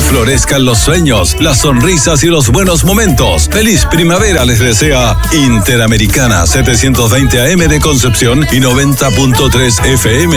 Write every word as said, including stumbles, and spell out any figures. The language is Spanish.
florezcan los sueños, las sonrisas y los buenos momentos. Feliz primavera les desea Interamericana setecientos veinte A M de Concepción y noventa punto tres F M